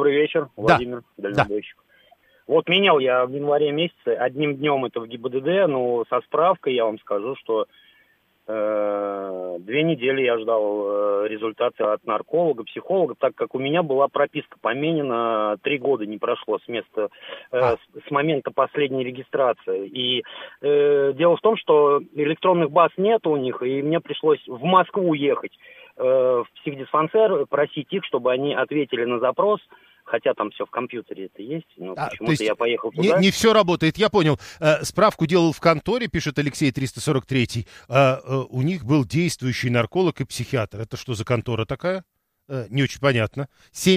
Добрый вечер, Владимир, дальнобойщик. Вот менял я в январе месяце, одним днем это в ГИБДД, но со справкой я вам скажу, что 2 недели я ждал результаты от нарколога, психолога, так как у меня была прописка поменена, 3 года не прошло с момента последней регистрации. И дело в том, что электронных баз нет у них, и мне пришлось в Москву ехать, в психдиспансер, просить их, чтобы они ответили на запрос. Хотя там все в компьютере это есть, но почему-то я поехал туда. Не все работает, я понял. Справку делал в конторе, пишет Алексей 343. У них был действующий нарколог и психиатр. Это что за контора такая? Не очень понятно.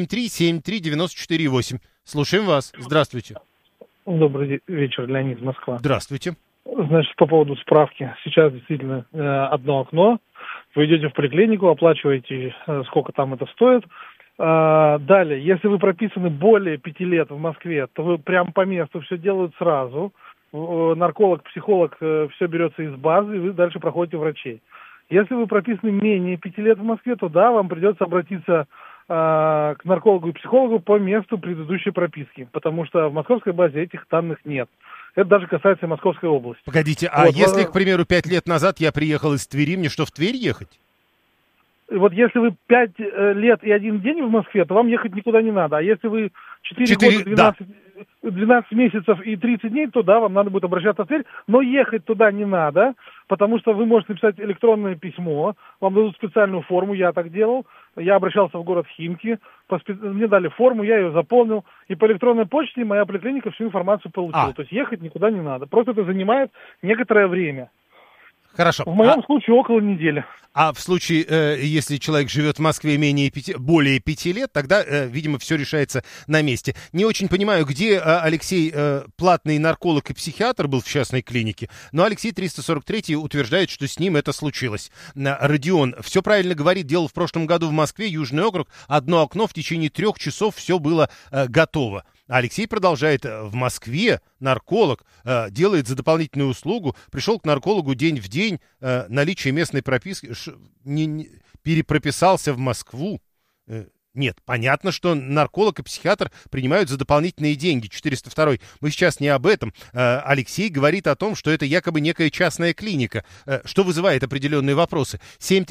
7373948. Слушаем вас. Здравствуйте. Добрый вечер, Леонид, Москва. Здравствуйте. Значит, по поводу справки. Сейчас действительно одно окно. Вы идете в поликлинику, оплачиваете, сколько там это стоит. Далее, если вы прописаны более 5 лет в Москве, то вы прям по месту все делают сразу. Нарколог, психолог, все берется из базы, и вы дальше проходите врачей. Если вы прописаны менее 5 лет в Москве, то да, вам придется обратиться к наркологу и психологу по месту предыдущей прописки, потому что в московской базе этих данных нет. Это даже касается и Московской области. Погодите, а если, к примеру, 5 лет назад я приехал из Твери, мне что, в Тверь ехать? Вот если вы 5 лет и 1 день в Москве, то вам ехать никуда не надо. А если вы 4 года, 12 месяцев и 30 дней, то да, вам надо будет обращаться в Тверь. Но ехать туда не надо, потому что вы можете написать электронное письмо, вам дадут специальную форму, я так делал. Я обращался в город Химки, мне дали форму, я ее заполнил, и по электронной почте моя поликлиника всю информацию получила. То есть ехать никуда не надо. Просто это занимает некоторое время. Хорошо. В моем случае около недели. А в случае, если человек живет в Москве более 5 лет, тогда, видимо, все решается на месте. Не очень понимаю, где Алексей платный нарколог и психиатр был в частной клинике, но Алексей 343 утверждает, что с ним это случилось. Родион все правильно говорит, делал в прошлом году в Москве, Южный округ, одно окно, в течение 3 часов все было готово. Алексей продолжает: в Москве нарколог делает за дополнительную услугу, пришел к наркологу день в день, наличие местной прописки, перепрописался в Москву. Нет, понятно, что нарколог и психиатр принимают за дополнительные деньги. 402. Мы сейчас не об этом. Алексей говорит о том, что это якобы некая частная клиника, что вызывает определенные вопросы.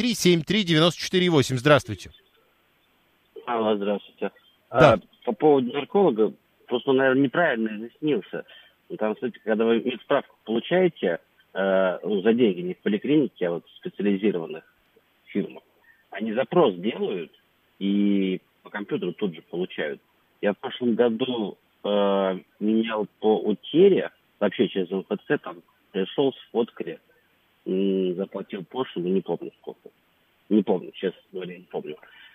7373948. Здравствуйте. Алло, здравствуйте. Да. По поводу нарколога, просто он, наверное, неправильно изъяснился. Там, кстати, когда вы справку получаете за деньги, не в поликлинике, а вот в специализированных фирмах, они запрос делают и по компьютеру тут же получают. Я в прошлом году менял по утере, вообще через МФЦ, там пришел, сфоткали, заплатил пошлину, не помню сколько. Не помню, честно говоря, не помню.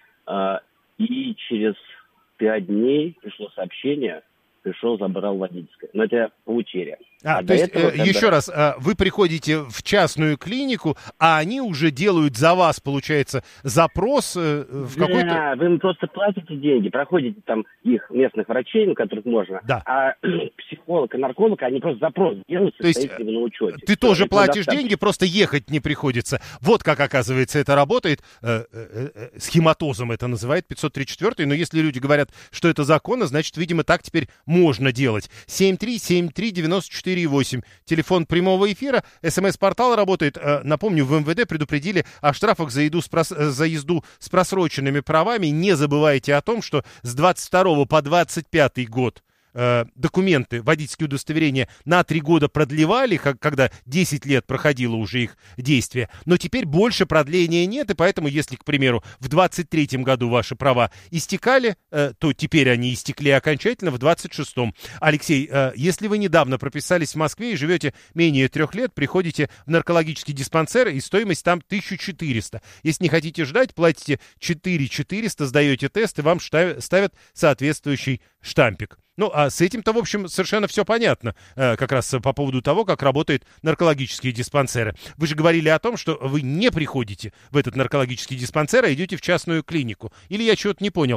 И через 5 дней пришло сообщение, пришел, забрал водительское. Но это по утере. То есть, еще раз, вы приходите в частную клинику, а они уже делают за вас, получается, запрос в какой-то... Да, вы им просто платите деньги, проходите там их местных врачей, на которых можно, а психолог и нарколог, они просто запрос делают, состоит на учете. Ты тоже платишь деньги, просто ехать не приходится. Вот как, оказывается, это работает. Схематозом это называет 534, но если люди говорят, что это законно, значит, видимо, так теперь можно делать. 7373948. Телефон прямого эфира. СМС-портал работает. Напомню, в МВД предупредили о штрафах за езду с просроченными правами. Не забывайте о том, что с 22 по 25 год документы, водительские удостоверения на 3 года продлевали, когда 10 лет проходило уже их действие, но теперь больше продления нет, и поэтому, если, к примеру, в 23-м году ваши права истекали, то теперь они истекли окончательно в 26-м. Алексей, если вы недавно прописались в Москве и живете менее 3 лет, приходите в наркологический диспансер, и стоимость там 1400. Если не хотите ждать, платите 4400, сдаете тест, и вам ставят соответствующий штампик. Ну, а с этим-то, в общем, совершенно все понятно, как раз по поводу того, как работают наркологические диспансеры. Вы же говорили о том, что вы не приходите в этот наркологический диспансер, а идете в частную клинику. Или я чего-то не понял.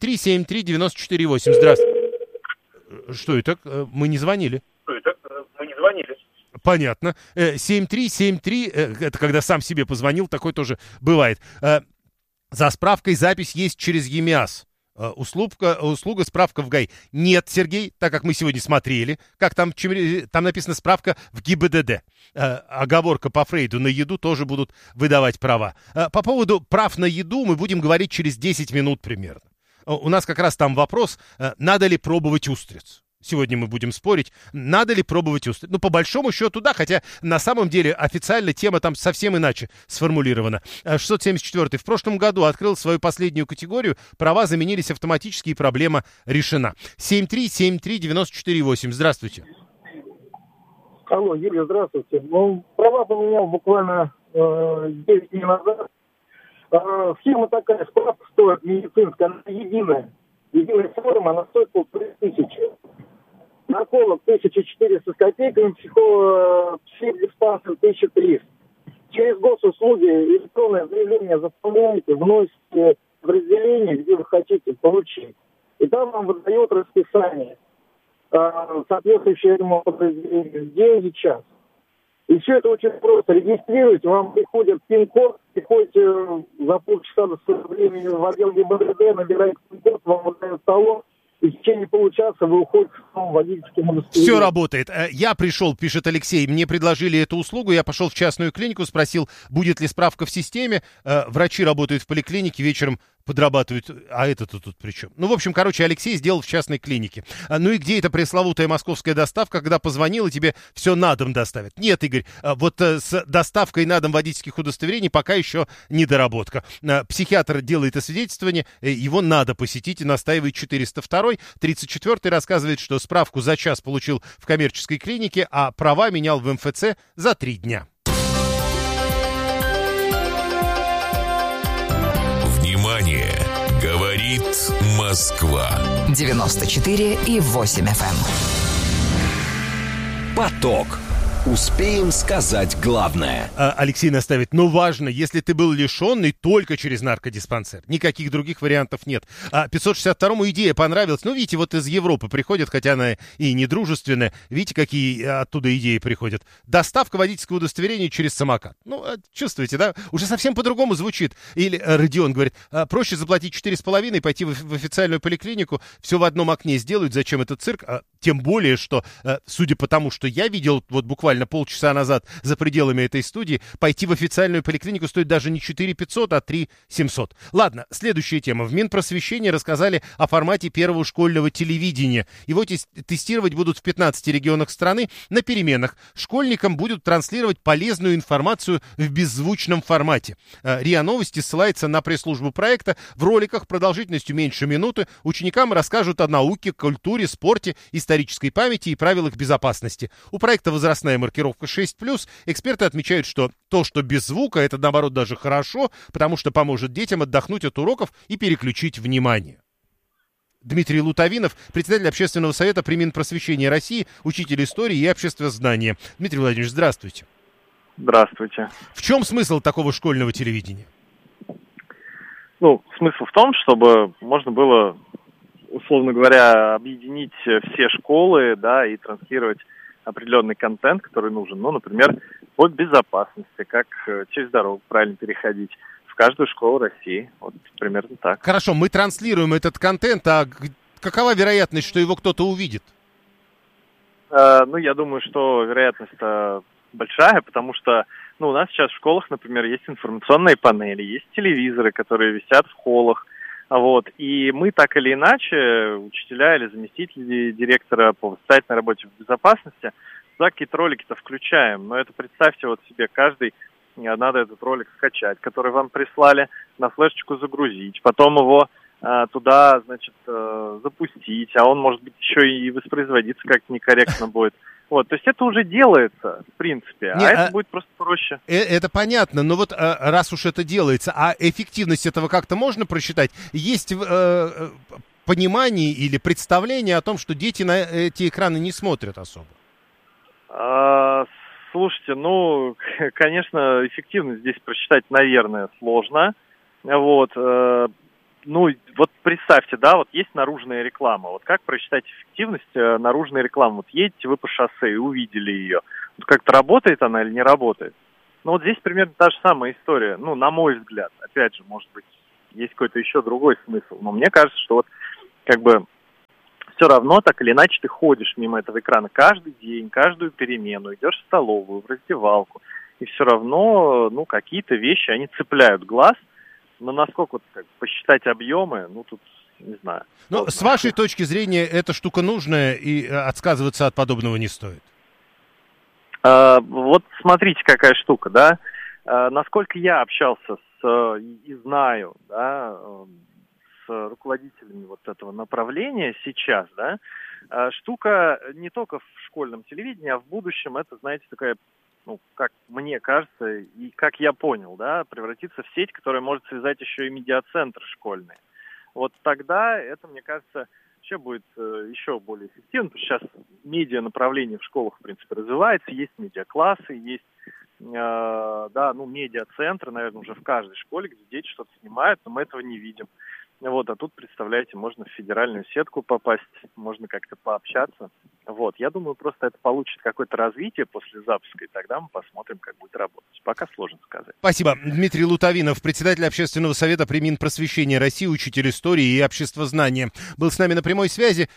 7373948. Здравствуйте. Что это? Мы не звонили. Понятно. 7373, это когда сам себе позвонил, такое тоже бывает. За справкой запись есть через ЕМИАС. Услуга справка в ГАИ. Нет, Сергей, так как мы сегодня смотрели, как там написано справка в ГИБДД. Оговорка по Фрейду: на еду тоже будут выдавать права. По поводу прав на еду мы будем говорить через 10 минут примерно. У нас как раз там вопрос, надо ли пробовать устриц. Сегодня мы будем спорить, надо ли пробовать устриц. Ну, по большому счету, да, хотя на самом деле официально тема там совсем иначе сформулирована. 674-й в прошлом году открыл свою последнюю категорию, права заменились автоматически и проблема решена. 7373948, здравствуйте. Алло, Юрий, здравствуйте. Ну, права поменял буквально 9 дней назад. Схема такая: справка стоит медицинская, она единая. Единая форма, она стоит 1500. Нарколог 1400 с копейками, психдиспансер 1300. Через госуслуги электронное заявление заполняете, вносите в разделение, где вы хотите получить. И там вам выдает расписание, соответствующее этому подразделению, день и час. И все это очень просто. Регистрируете, вам приходит пин-код, приходите за полчаса до своего времени в отдел ГИБДД, набираете пин-код, вам выдают талон, и в течение получаса вы уходите с новым водительским удостоверением. Все работает. Я пришел, пишет Алексей, мне предложили эту услугу, я пошел в частную клинику, спросил, будет ли справка в системе. Врачи работают в поликлинике, вечером подрабатывают, а это-то тут при чем? Ну, в общем, Алексей сделал в частной клинике. Ну и где эта пресловутая московская доставка, когда позвонил и тебе все на дом доставят? Нет, Игорь, вот с доставкой на дом водительских удостоверений пока еще недоработка. Психиатр делает освидетельствование, его надо посетить, и настаивает 402-й. 34-й рассказывает, что справку за час получил в коммерческой клинике, а права менял в МФЦ за 3 дня. Внимание! Говорит Москва. 94,8 FM. Поток. Успеем сказать главное. Алексей наставит, но важно, если ты был лишенный, только через наркодиспансер. Никаких других вариантов нет. 562-му идея понравилась. Ну, видите, вот из Европы приходит, хотя она и недружественная. Видите, какие оттуда идеи приходят. Доставка водительского удостоверения через самокат. Ну, чувствуете, да? Уже совсем по-другому звучит. Или Родион говорит, проще заплатить 4,5 и пойти в официальную поликлинику. Все в одном окне сделают. Зачем этот цирк? Тем более, что, судя по тому, что я видел вот буквально полчаса назад за пределами этой студии, пойти в официальную поликлинику стоит даже не 4 500, а 3 700. Ладно, следующая тема. В Минпросвещении рассказали о формате первого школьного телевидения. Его тестировать будут в 15 регионах страны на переменах. Школьникам будут транслировать полезную информацию в беззвучном формате. РИА Новости ссылается на пресс-службу проекта. В роликах продолжительностью меньше минуты ученикам расскажут о науке, культуре, спорте, исторической памяти и правилах безопасности. У проекта возрастная маркировка 6+. Эксперты отмечают, что то, что без звука, это наоборот даже хорошо, потому что поможет детям отдохнуть от уроков и переключить внимание. Дмитрий Лутовинов, председатель Общественного совета при Минпросвещении России, учитель истории и обществознания. Дмитрий Владимирович, здравствуйте. Здравствуйте. В чем смысл такого школьного телевидения? Ну, смысл в том, чтобы можно было, условно говоря, объединить все школы, да, и транслировать определенный контент, который нужен. Ну, например, по безопасности, как через дорогу правильно переходить в каждую школу России. Вот примерно так. Хорошо, мы транслируем этот контент, а какова вероятность, что его кто-то увидит? Ну, я думаю, что вероятность большая, потому что, ну, у нас сейчас в школах, например, есть информационные панели, есть телевизоры, которые висят в холлах. Вот. И мы так или иначе, учителя или заместители директора по воспитательной работе в безопасности, туда какие-то ролики-то включаем. Но это представьте вот себе, каждый, надо этот ролик скачать, который вам прислали, на флешечку загрузить, потом его туда, значит, запустить, а он, может быть, еще и воспроизводиться как-то некорректно будет. Вот, то есть это уже делается, в принципе, это будет просто проще. Это понятно, но вот раз уж это делается, а эффективность этого как-то можно просчитать? Есть понимание или представление о том, что дети на эти экраны не смотрят особо? Слушайте, ну, конечно, эффективность здесь просчитать, наверное, сложно. Вот. Ну, вот представьте, да, вот есть наружная реклама. Вот как просчитать эффективность наружной рекламы? Вот едете вы по шоссе и увидели ее. Вот как-то работает она или не работает? Ну, вот здесь примерно та же самая история. Ну, на мой взгляд. Опять же, может быть, есть какой-то еще другой смысл. Но мне кажется, что вот как бы все равно так или иначе ты ходишь мимо этого экрана каждый день, каждую перемену, идешь в столовую, в раздевалку, и все равно, ну, какие-то вещи, они цепляют глаз, но насколько вот, как, посчитать объемы, ну, тут не знаю. Ну, с вашей точки зрения, эта штука нужная, и отказываться от подобного не стоит? Вот смотрите, какая штука, да. Насколько я общался и знаю, да, с руководителями вот этого направления сейчас, да, штука не только в школьном телевидении, а в будущем это, знаете, такая, ну, как мне кажется, и как я понял, да, превратиться в сеть, которая может связать еще и медиацентры школьные. Вот тогда это, мне кажется, вообще будет еще более эффективно, потому что сейчас медиа направление в школах, в принципе, развивается, есть медиаклассы, есть да, ну, медиа-центры, наверное, уже в каждой школе, где дети что-то снимают, но мы этого не видим. Вот, а тут, представляете, можно в федеральную сетку попасть, можно как-то пообщаться. Вот, я думаю, просто это получит какое-то развитие после запуска, и тогда мы посмотрим, как будет работать. Пока сложно сказать. Спасибо. Дмитрий Лутовинов, председатель Общественного совета при Минпросвещения России, учитель истории и обществознания, был с нами на прямой связи.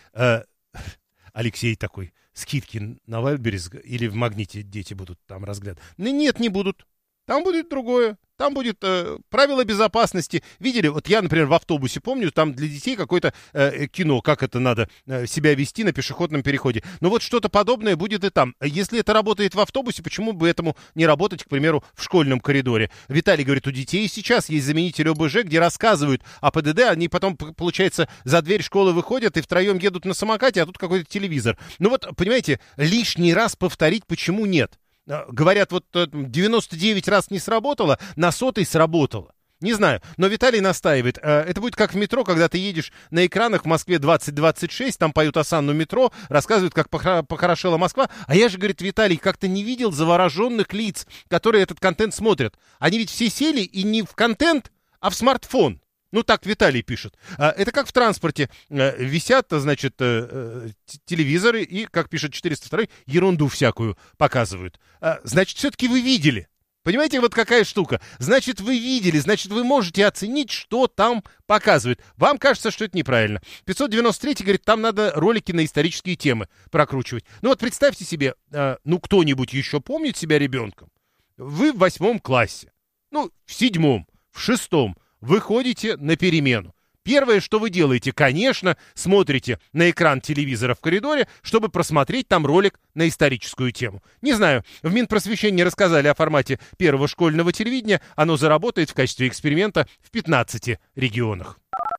Алексей такой, скидки на Вайлдберрис или в Магните дети будут там разглядывать? Нет, не будут. Там будет другое. Там будет правила безопасности. Видели, вот я, например, в автобусе помню, там для детей какое-то кино, как это надо себя вести на пешеходном переходе. Но вот что-то подобное будет и там. Если это работает в автобусе, почему бы этому не работать, к примеру, в школьном коридоре? Виталий говорит, у детей сейчас есть заменитель ОБЖ, где рассказывают о ПДД, они потом, получается, за дверь школы выходят и втроем едут на самокате, а тут какой-то телевизор. Ну вот, понимаете, лишний раз повторить, почему нет. Говорят, вот 99 раз не сработало, на 100-й сработало. Не знаю, но Виталий настаивает. Это будет как в метро, когда ты едешь на экранах в Москве 2026, там поют осанну метро, рассказывают, как похорошела Москва. А я же, говорит, Виталий, как-то не видел завороженных лиц, которые этот контент смотрят. Они ведь все сели и не в контент, а в смартфон. Ну, так Виталий пишет. Это как в транспорте. Висят, значит, телевизоры и, как пишет 402, ерунду всякую показывают. Значит, все-таки вы видели. Понимаете, вот какая штука? Значит, вы видели, значит, вы можете оценить, что там показывают. Вам кажется, что это неправильно. 593 говорит, там надо ролики на исторические темы прокручивать. Ну вот представьте себе, ну кто-нибудь еще помнит себя ребенком? Вы в 8 классе, ну в 7, в 6 вы ходите на перемену. Первое, что вы делаете, конечно, смотрите на экран телевизора в коридоре, чтобы просмотреть там ролик на историческую тему. Не знаю, в Минпросвещении рассказали о формате первого школьного телевидения. Оно заработает в качестве эксперимента в 15 регионах.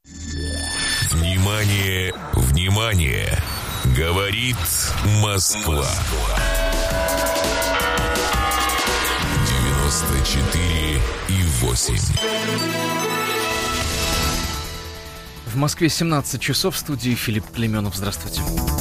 Внимание, внимание! Говорит Москва. 94,8. В Москве 17 часов, в студии Филипп Клеменов. Здравствуйте.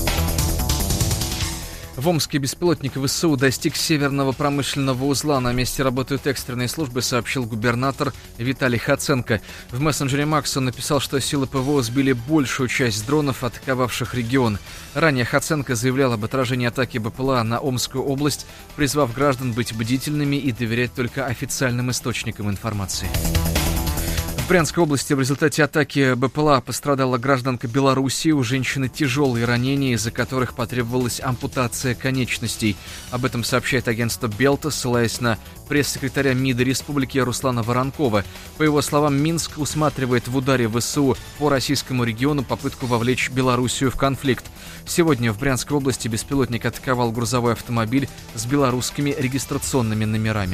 В Омске беспилотник ВСУ достиг северного промышленного узла. На месте работают экстренные службы, сообщил губернатор Виталий Хоценко. В мессенджере Макс он написал, что силы ПВО сбили большую часть дронов, атаковавших регион. Ранее Хоценко заявлял об отражении атаки БПЛА на Омскую область, призвав граждан быть бдительными и доверять только официальным источникам информации. В Брянской области в результате атаки БПЛА пострадала гражданка Белоруссии. У женщины тяжелые ранения, из-за которых потребовалась ампутация конечностей. Об этом сообщает агентство Белта, ссылаясь на пресс-секретаря МИДа республики Руслана Воронкова. По его словам, Минск усматривает в ударе ВСУ по российскому региону попытку вовлечь Белоруссию в конфликт. Сегодня в Брянской области беспилотник атаковал грузовой автомобиль с белорусскими регистрационными номерами.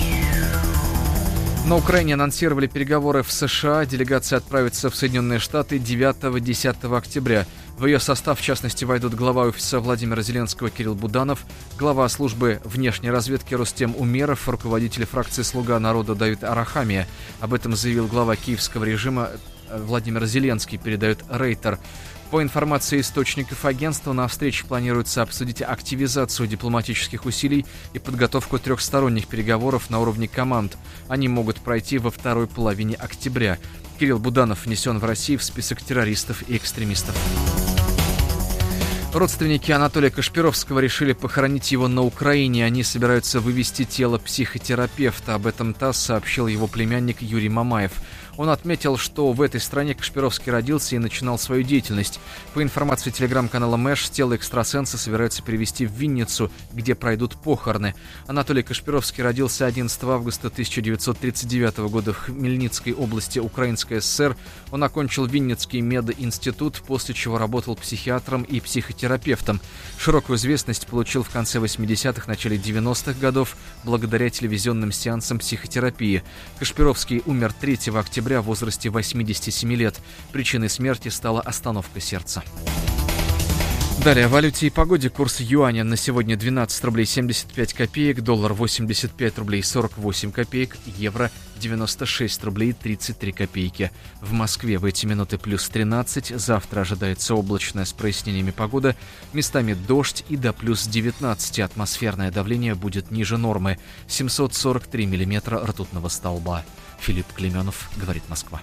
На Украине анонсировали переговоры в США. Делегация отправится в Соединенные Штаты 9-10 октября. В ее состав, в частности, войдут глава офиса Владимира Зеленского Кирилл Буданов, глава службы внешней разведки Рустем Умеров, руководитель фракции «Слуга народа» Давид Арахамия. Об этом заявил глава киевского режима Владимир Зеленский, передает Рейтер. По информации источников агентства, на встрече планируется обсудить активизацию дипломатических усилий и подготовку трехсторонних переговоров на уровне команд. Они могут пройти во второй половине октября. Кирилл Буданов внесен в Россию в список террористов и экстремистов. Родственники Анатолия Кашпировского решили похоронить его на Украине. Они собираются вывезти тело психотерапевта. Об этом ТАСС сообщил его племянник Юрий Мамаев. Он отметил, что в этой стране Кашпировский родился и начинал свою деятельность. По информации телеграм-канала Мэш, тело экстрасенса собираются перевезти в Винницу, где пройдут похороны. Анатолий Кашпировский родился 11 августа 1939 года в Хмельницкой области Украинской ССР. Он окончил Винницкий мединститут, после чего работал психиатром и психотерапевтом. Широкую известность получил в конце 80-х, начале 90-х годов благодаря телевизионным сеансам психотерапии. Кашпировский умер 3 октября в возрасте 87 лет. Причиной смерти стала остановка сердца. Далее о валюте и погоде. Курс юаня на сегодня 12 рублей 75 копеек, доллар 85 рублей 48 копеек, евро 96 рублей 33 копейки. В Москве в эти минуты плюс 13, завтра ожидается облачная с прояснениями погода, местами дождь и до плюс 19, атмосферное давление будет ниже нормы, 743 миллиметра ртутного столба. Филипп Клеменов, говорит Москва.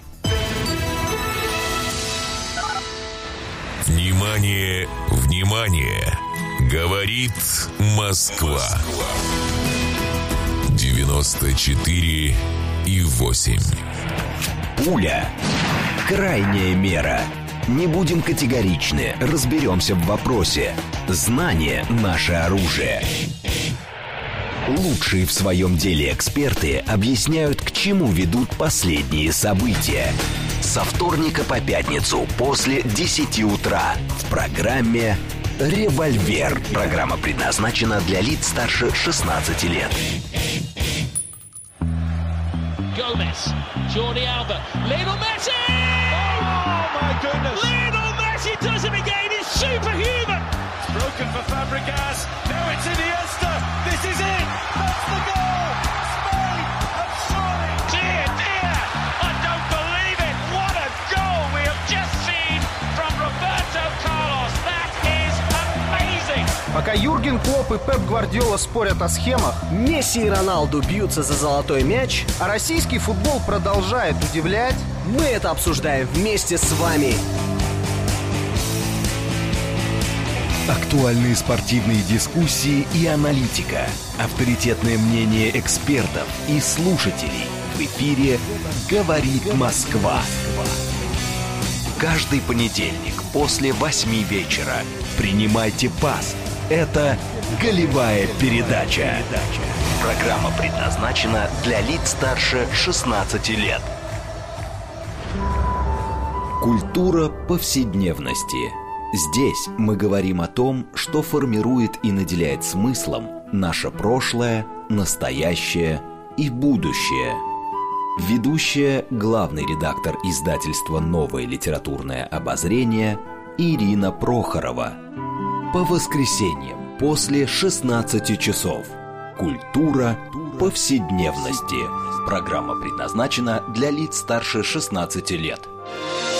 Внимание, внимание! Говорит Москва. 94,8. Пуля. Крайняя мера. Не будем категоричны, разберемся в вопросе. Знание – наше оружие. Лучшие в своем деле эксперты объясняют, к чему ведут последние события. Со вторника по пятницу после 10 утра в программе «Револьвер». Программа предназначена для лиц старше 16 лет. Gomez, Jordi Alba, Lionel Messi! Oh my goodness! Lionel Messi does it again. It's superhuman. It's broken for Fabregas. Now it's Iniesta. This is it. That's the goal. Spain have scored. Dear, dear, I don't believe it. What a goal we have just seen from Roberto Carlos. That is amazing. Пока Юрген Клопп и Пеп Гвардиола спорят о схемах, Месси и Роналду бьются за золотой мяч, а российский футбол продолжает удивлять, мы это обсуждаем вместе с вами. Актуальные спортивные дискуссии и аналитика. Авторитетное мнение экспертов и слушателей. В эфире «Говорит Москва». Каждый понедельник после 8 вечера. Принимайте пас. Это «Голевая передача». Программа предназначена для лиц старше 16 лет. Культура повседневности. Здесь мы говорим о том, что формирует и наделяет смыслом наше прошлое, настоящее и будущее. Ведущая, главный редактор издательства «Новое литературное обозрение» Ирина Прохорова. По воскресеньям после 16 часов. Культура повседневности. Программа предназначена для лиц старше 16 лет.